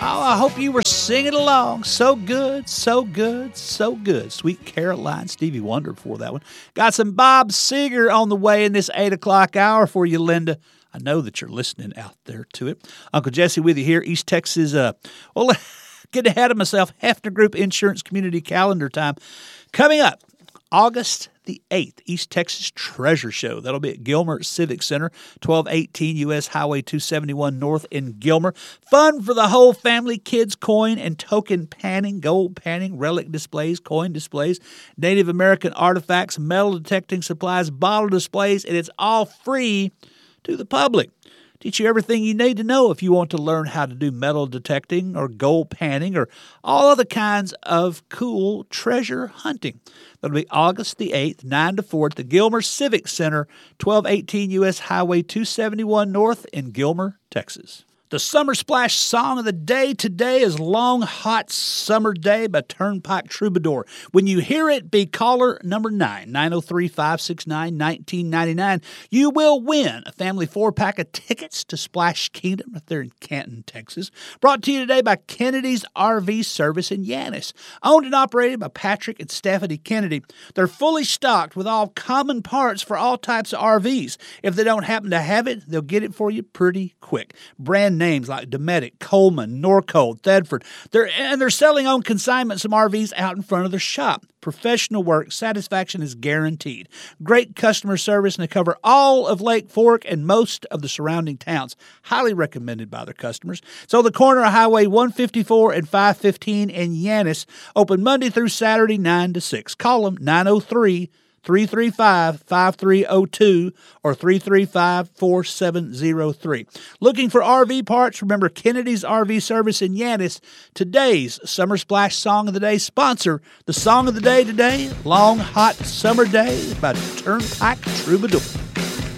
Oh, I hope you were singing along. So good, so good, so good. Sweet Caroline, Stevie Wonder for that one. Got some Bob Seger on the way in this 8 o'clock hour for you, Linda. I know that you're listening out there to it. Uncle Jesse with you here, East Texas. Getting ahead of myself, Hefner Group Insurance Community Calendar Time. Coming up, August the 8th, East Texas Treasure Show. That'll be at Gilmer Civic Center, 1218 U.S. Highway 271 North in Gilmer. Fun for the whole family, kids, coin and token panning, gold panning, relic displays, coin displays, Native American artifacts, metal detecting supplies, bottle displays, and it's all free to the public. Teach you everything you need to know if you want to learn how to do metal detecting or gold panning or all other kinds of cool treasure hunting. That'll be August the 8th, 9 to 4 at the Gilmer Civic Center, 1218 U.S. Highway 271 North in Gilmer, Texas. The Summer Splash song of the day today is Long Hot Summer Day by Turnpike Troubadour. When you hear it, be caller number 9, 903-569-1999. You will win a family 4-pack of tickets to Splash Kingdom right there in Canton, Texas. Brought to you today by Kennedy's RV Service in Yanis. Owned and operated by Patrick and Stephanie Kennedy. They're fully stocked with all common parts for all types of RVs. If they don't happen to have it, they'll get it for you pretty quick. Brand names like Dometic, Coleman, Norcold, Thedford. They're selling on consignment some RVs out in front of their shop. Professional work, satisfaction is guaranteed. Great customer service, and they cover all of Lake Fork and most of the surrounding towns. Highly recommended by their customers. It's on the corner of Highway 154 and 515 in Yanis. Open Monday through Saturday, 9 to 6. Call them 903-335-5302 or 335-4703. Looking for RV parts? Remember Kennedy's RV Service in Yanis. Today's Summer Splash Song of the Day sponsor. The song of the day today, Long Hot Summer Day by Turnpike Troubadour.